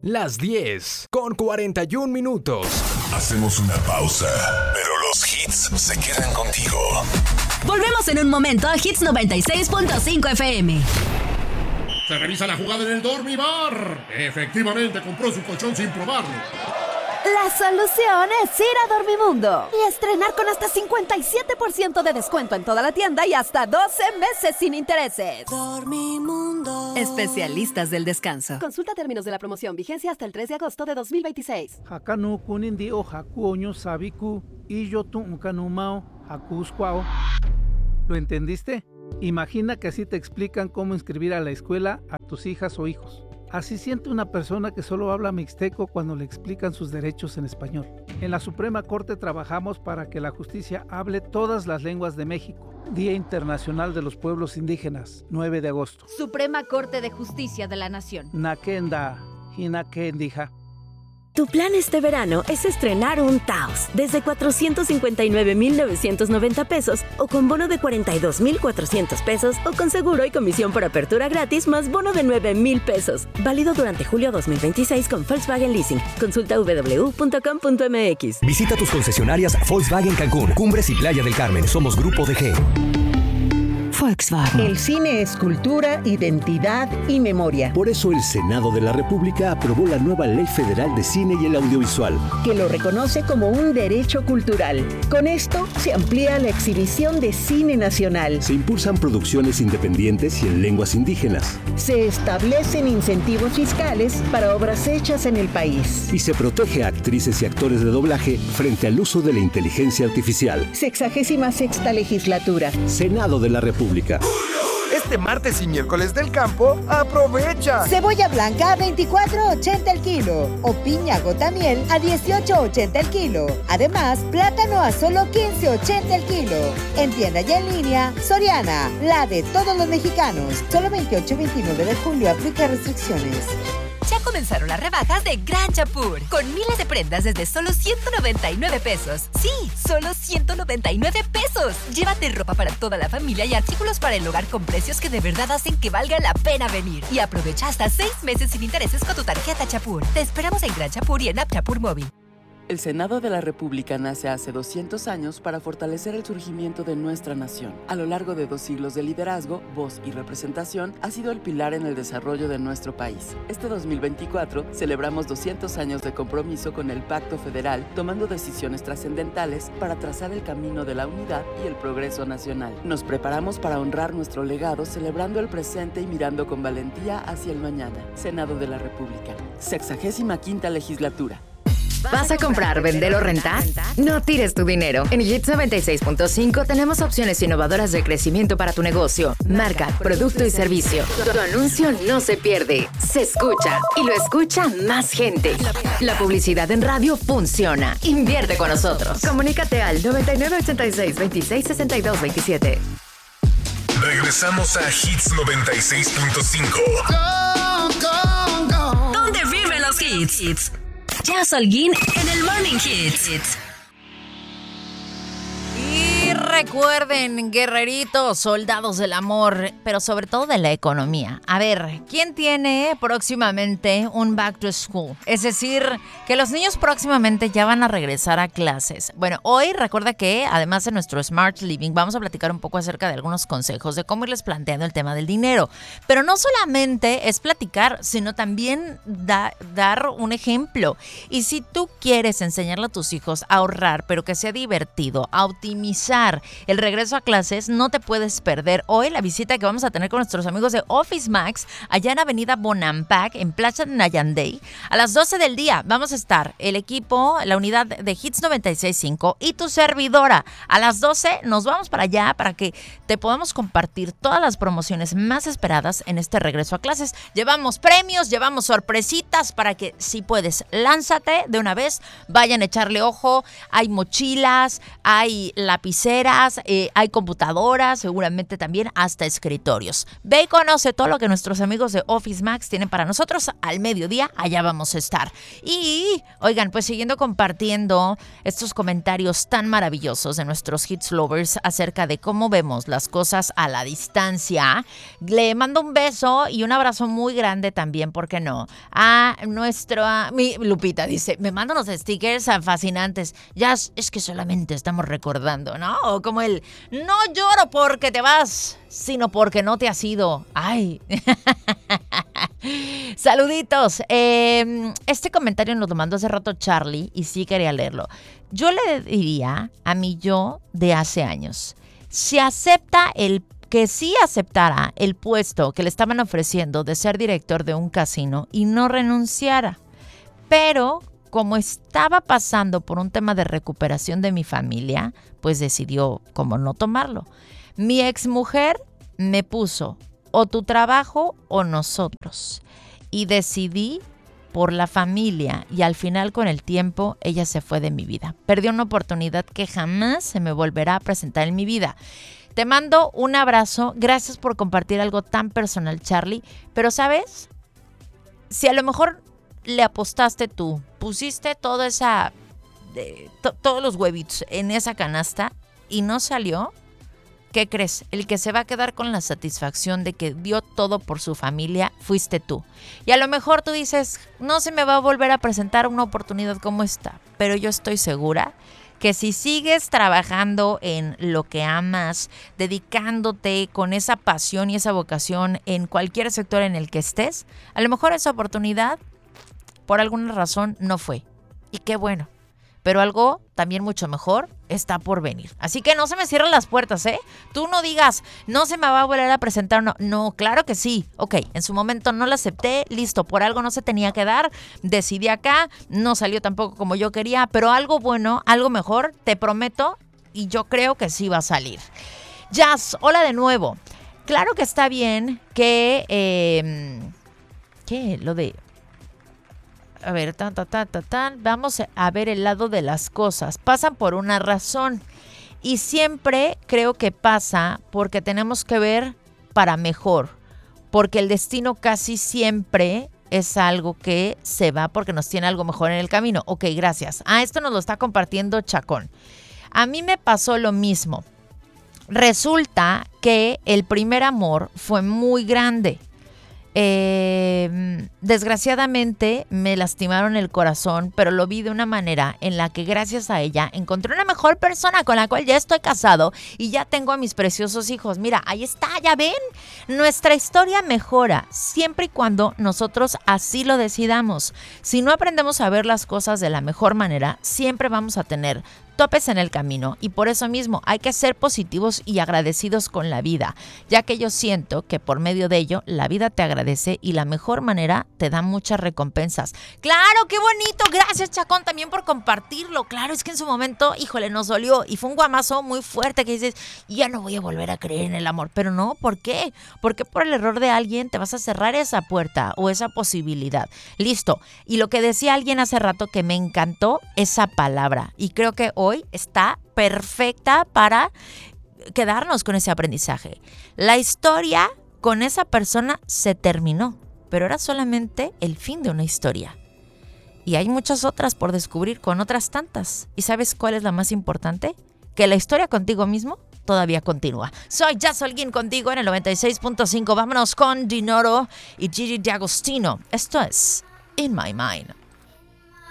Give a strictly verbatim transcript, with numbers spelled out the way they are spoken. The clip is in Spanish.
Las diez con cuarenta y un minutos. Hacemos una pausa, pero los hits se quedan contigo. Volvemos en un momento a Hits noventa y seis punto cinco F M. Se revisa la jugada en el Dormibar. Efectivamente compró su colchón sin probarlo. La solución es ir a Dormimundo y estrenar con hasta cincuenta y siete por ciento de descuento en toda la tienda y hasta doce meses sin intereses. Dormimundo. Especialistas del descanso. Consulta términos de la promoción. Vigencia hasta el tres de agosto de dos mil veintiséis. Hakanu kunindi o hakuoño sabiku y yo tu ukanumao hakuskwao. ¿Lo entendiste? Imagina que así te explican cómo inscribir a la escuela a tus hijas o hijos. Así siente una persona que solo habla mixteco cuando le explican sus derechos en español. En la Suprema Corte trabajamos para que la justicia hable todas las lenguas de México. Día Internacional de los Pueblos Indígenas, nueve de agosto. Suprema Corte de Justicia de la Nación. Nakenda, hinakendija. Tu plan este verano es estrenar un Taos desde cuatrocientos cincuenta y nueve mil novecientos noventa pesos o con bono de cuarenta y dos mil cuatrocientos pesos o con seguro y comisión por apertura gratis más bono de nueve mil pesos. Válido durante julio dos mil veintiséis con Volkswagen Leasing. Consulta doble u doble u doble u punto com punto m x. Visita tus concesionarias Volkswagen Cancún, Cumbres y Playa del Carmen. Somos Grupo D G. Volkswagen. El cine es cultura, identidad y memoria. Por eso el Senado de la República aprobó la nueva Ley Federal de Cine y el Audiovisual, que lo reconoce como un derecho cultural. Con esto se amplía la exhibición de cine nacional. Se impulsan producciones independientes y en lenguas indígenas. Se establecen incentivos fiscales para obras hechas en el país. Y se protege a actrices y actores de doblaje frente al uso de la inteligencia artificial. Sexagésima sexta legislatura. Senado de la República. Este martes y miércoles del campo, aprovecha. Cebolla blanca a veinticuatro ochenta el kilo o piña gota miel a dieciocho ochenta el kilo. Además, plátano a solo quince ochenta el kilo. En tienda y en línea, Soriana, la de todos los mexicanos. Solo veintiocho y veintinueve de julio, aplica restricciones. Ya comenzaron las rebajas de Gran Chapur, con miles de prendas desde solo ciento noventa y nueve pesos. Sí, solo ciento noventa y nueve pesos. Llévate ropa para toda la familia y artículos para el hogar con precios que de verdad hacen que valga la pena venir. Y aprovecha hasta seis meses sin intereses con tu tarjeta Chapur. Te esperamos en Gran Chapur y en App Chapur Móvil. El Senado de la República nace hace doscientos años para fortalecer el surgimiento de nuestra nación. A lo largo de dos siglos de liderazgo, voz y representación, ha sido el pilar en el desarrollo de nuestro país. Este dos mil veinticuatro celebramos doscientos años de compromiso con el Pacto Federal, tomando decisiones trascendentales para trazar el camino de la unidad y el progreso nacional. Nos preparamos para honrar nuestro legado, celebrando el presente y mirando con valentía hacia el mañana. Senado de la República, sexagésima quinta legislatura. ¿Vas a comprar, vender o rentar? No tires tu dinero. En Hits noventa y seis punto cinco tenemos opciones innovadoras de crecimiento para tu negocio, marca, producto y servicio. Tu anuncio no se pierde, se escucha y lo escucha más gente. La publicidad en radio funciona. Invierte con nosotros. Comunícate al noventa y nueve ochenta y seis veintiséis sesenta y dos veintisiete. Regresamos a Hits noventa y seis punto cinco. ¿Dónde viven los hits? hits. Jazz Holguín en el Morning Hits. Y recuerden, guerreritos, soldados del amor, pero sobre todo de la economía. A ver, ¿quién tiene próximamente un back to school? Es decir, que los niños próximamente ya van a regresar a clases. Bueno, hoy recuerda que además de nuestro Smart Living vamos a platicar un poco acerca de algunos consejos de cómo irles planteando el tema del dinero. Pero no solamente es platicar, sino también da, dar un ejemplo. Y si tú quieres enseñarle a tus hijos a ahorrar, pero que sea divertido, a optimizar el regreso a clases, no te puedes perder hoy la visita que vamos a tener con nuestros amigos de Office Max allá en Avenida Bonampak en Plaza Nayandey. A las doce del día vamos a estar el equipo, la unidad de Hits noventa y seis punto cinco y tu servidora. A las doce nos vamos para allá para que te podamos compartir todas las promociones más esperadas en este regreso a clases. Llevamos premios, llevamos sorpresitas para que si puedes, lánzate de una vez, vayan a echarle ojo. Hay mochilas, hay lapiceras, sillas, eh, hay computadoras, seguramente también hasta escritorios. Ve y conoce todo lo que nuestros amigos de Office Max tienen para nosotros. Al mediodía, allá vamos a estar. Y, oigan, pues siguiendo compartiendo estos comentarios tan maravillosos de nuestros Hits Lovers acerca de cómo vemos las cosas a la distancia, le mando un beso y un abrazo muy grande también, ¿por qué no? A nuestra... Mi, Lupita dice, me manda unos stickers fascinantes. Ya es, es que solamente estamos recordando, ¿no? O como el, no lloro porque te vas, sino porque no te has ido. Ay. Saluditos. Eh, este comentario nos lo mandó hace rato Charlie y sí quería leerlo. Yo le diría a mi yo de hace años, si acepta el que sí aceptara el puesto que le estaban ofreciendo de ser director de un casino y no renunciara. Pero como estaba pasando por un tema de recuperación de mi familia, pues decidió como no tomarlo. Mi exmujer me puso o tu trabajo o nosotros. Y decidí por la familia y al final con el tiempo ella se fue de mi vida. Perdí una oportunidad que jamás se me volverá a presentar en mi vida. Te mando un abrazo. Gracias por compartir algo tan personal, Charlie. Pero, ¿sabes? Si a lo mejor le apostaste tú, pusiste toda esa, de, to, todos los huevitos en esa canasta y no salió, ¿qué crees? El que se va a quedar con la satisfacción de que dio todo por su familia fuiste tú. Y a lo mejor tú dices, no se me va a volver a presentar una oportunidad como esta, pero yo estoy segura que si sigues trabajando en lo que amas, dedicándote con esa pasión y esa vocación en cualquier sector en el que estés, a lo mejor esa oportunidad por alguna razón no fue. Y qué bueno. Pero algo también mucho mejor está por venir. Así que no se me cierren las puertas, ¿eh? Tú no digas, no se me va a volver a presentar. No, no, claro que sí. Ok, en su momento no la acepté. Listo, por algo no se tenía que dar. Decidí acá. No salió tampoco como yo quería. Pero algo bueno, algo mejor, te prometo. Y yo creo que sí va a salir. Jazz, hola de nuevo. Claro que está bien que... Eh, ¿Qué? Lo de... A ver, tan, tan, tan, tan, tan. Vamos a ver el lado de las cosas. Pasan por una razón. Y siempre creo que pasa porque tenemos que ver para mejor. Porque el destino casi siempre es algo que se va porque nos tiene algo mejor en el camino. Ok, gracias. Ah, esto nos lo está compartiendo Chacón. A mí me pasó lo mismo. Resulta que el primer amor fue muy grande. Eh, desgraciadamente me lastimaron el corazón, pero lo vi de una manera en la que gracias a ella encontré una mejor persona con la cual ya estoy casado y ya tengo a mis preciosos hijos. Mira, ahí está, ya ven, nuestra historia mejora siempre y cuando nosotros así lo decidamos. Si no aprendemos a ver las cosas de la mejor manera, siempre vamos a tener topes en el camino y por eso mismo hay que ser positivos y agradecidos con la vida, ya que yo siento que por medio de ello la vida te agradece y la mejor manera te da muchas recompensas. ¡Claro, qué bonito! Gracias, Chacón, también por compartirlo. Claro, es que en su momento, híjole, nos dolió y fue un guamazo muy fuerte que dices, ya no voy a volver a creer en el amor. Pero no, ¿por qué? Porque por el error de alguien te vas a cerrar esa puerta o esa posibilidad. Listo. Y lo que decía alguien hace rato que me encantó esa palabra y creo que hoy Hoy está perfecta para quedarnos con ese aprendizaje. La historia con esa persona se terminó, pero era solamente el fin de una historia. Y hay muchas otras por descubrir con otras tantas. ¿Y sabes cuál es la más importante? Que la historia contigo mismo todavía continúa. Soy Jazz Holguín contigo en el noventa y seis punto cinco. Vámonos con Dinoro y Gigi D'Agostino. Esto es In My Mind.